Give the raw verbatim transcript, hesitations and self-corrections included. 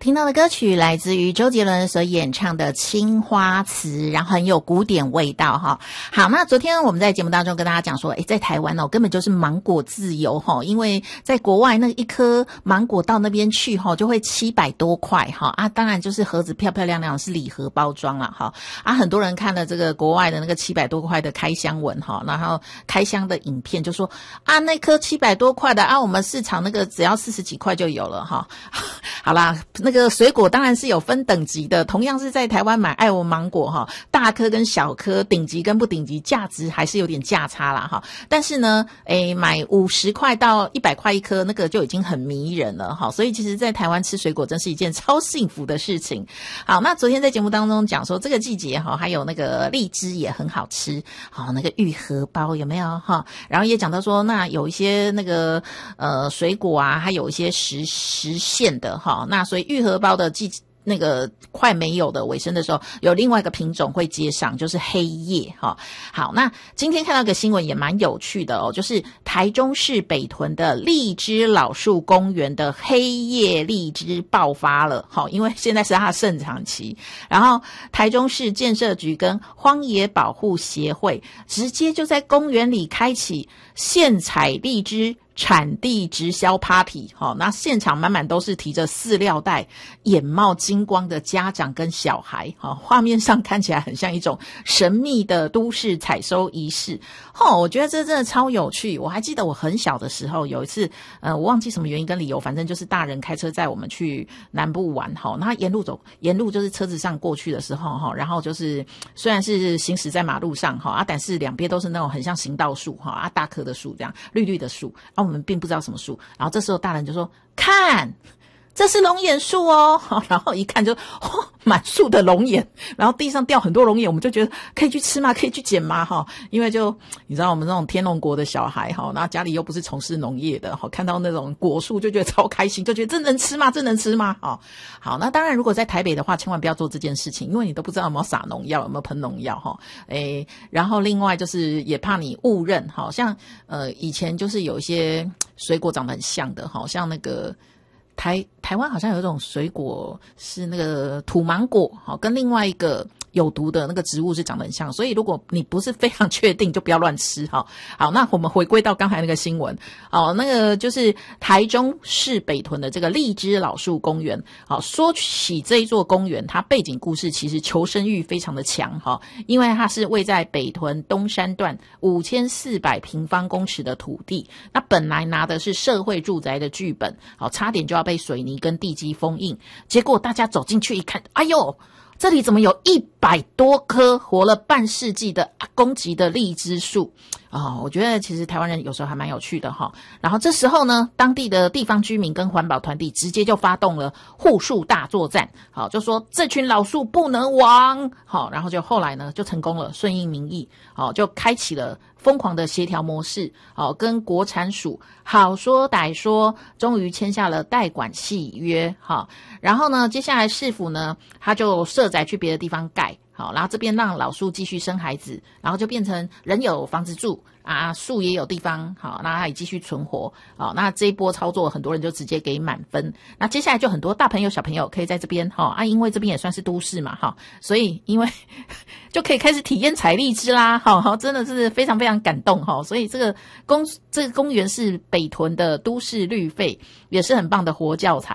听到的歌曲来自于周杰伦所演唱的《青花瓷》，然后很有古典味道哈。好，那昨天我们在节目当中跟大家讲说，诶，在台湾哦，根本就是芒果自由哈，因为在国外那一颗芒果到那边去哈，就会七百多块哈啊，当然就是盒子漂漂亮亮，是礼盒包装啦哈啊，很多人看了这个国外的那个七百多块的开箱文哈，然后开箱的影片就说啊，那颗七百多块的啊，我们市场那个只要四十几块就有了哈。好啦，那个水果当然是有分等级的，同样是在台湾买爱文芒果哈，大颗跟小颗，顶级跟不顶级，价值还是有点价差啦哈。但是呢，诶，买五十块到一百块一颗，那个就已经很迷人了哈。所以其实在台湾吃水果真是一件超幸福的事情。好，那昨天在节目当中讲说这个季节哈，还有那个荔枝也很好吃，好，那个玉荷包有没有哈？然后也讲到说，那有一些那个呃水果啊，还有一些实实现的哈。那所以玉荷包的季那个快没有的尾声的时候，有另外一个品种会接上，就是黑叶哈。好，那今天看到一个新闻也蛮有趣的哦，就是台中市北屯的荔枝老树公园的黑叶荔枝爆发了，好，因为现在是它的盛产期，然后台中市建设局跟荒野保护协会直接就在公园里开启现采荔枝产地直销 party， 好，那现场满满都是提着饲料袋、眼冒金光的家长跟小孩，好，画面上看起来很像一种神秘的都市采收仪式。哦，我觉得这真的超有趣。我还记得我很小的时候有一次，呃，我忘记什么原因跟理由，反正就是大人开车载我们去南部玩，哈，那沿路走，沿路就是车子上过去的时候，哈，然后就是虽然是行驶在马路上，哈啊，但是两边都是那种很像行道树，哈啊，大棵的树这样，绿绿的树，啊，我们并不知道什么树，然后这时候大人就说看。这是龙眼树哦，然后一看就哦，满树的龙眼，然后地上掉很多龙眼，我们就觉得可以去吃吗？可以去捡吗？哈，因为就你知道我们这种天龙国的小孩哈，然后家里又不是从事农业的哈，看到那种果树就觉得超开心，就觉得这能吃吗？这能吃吗？哈，好，那当然如果在台北的话，千万不要做这件事情，因为你都不知道有没有撒农药，有没有喷农药哈，诶，然后另外就是也怕你误认，好像呃以前就是有一些水果长得很像的，好像那个。台台湾好像有一种水果是那个土芒果，好，跟另外一个有毒的那个植物是长得很像，所以如果你不是非常确定，就不要乱吃哈。好，那我们回归到刚才那个新闻，哦，那个就是台中市北屯的这个荔枝老树公园。好，说起这一座公园，它背景故事其实求生欲非常的强哈，因为它是位在北屯东山段五千四百平方公尺的土地，那本来拿的是社会住宅的剧本，好，差点就要被水泥跟地基封印，结果大家走进去一看，哎呦！这里怎么有一百多棵活了半世纪的阿公级的荔枝树啊、哦？我觉得其实台湾人有时候还蛮有趣的哈。然后这时候呢，当地的地方居民跟环保团体直接就发动了护树大作战，好，就说这群老树不能亡，好，然后就后来呢就成功了，顺应民意，好，就开启了疯狂的协调模式，好，跟国产署好说歹说，终于签下了代管契约，好，然后呢，接下来市府呢，他就设宅去别的地方盖，好，然后这边让老树继续生孩子，然后就变成人有房子住啊，树也有地方，好，那它也继续存活，好，那这一波操作很多人就直接给满分，那接下来就很多大朋友小朋友可以在这边，哈啊，因为这边也算是都市嘛，哈，所以因为就可以开始体验采荔枝啦，哈，好，真的是非常非常感动哈，所以这个公这个公园是北屯的都市绿肺，也是很棒的活教材